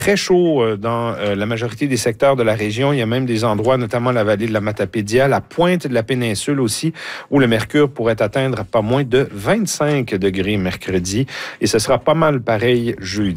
Très chaud dans la majorité des secteurs de la région. Il y a même des endroits, notamment la vallée de la Matapédia, la pointe de la péninsule aussi, où le mercure pourrait atteindre pas moins de 25 degrés mercredi. Et ce sera pas mal pareil jeudi.